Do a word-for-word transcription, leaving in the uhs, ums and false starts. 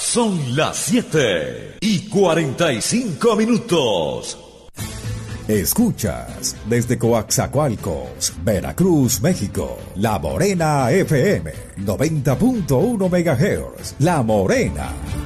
Son las siete y cuarenta y cinco minutos. Escuchas desde Coaxacualcos, Veracruz, México, La Morena F M, noventa punto uno megahertz. La Morena.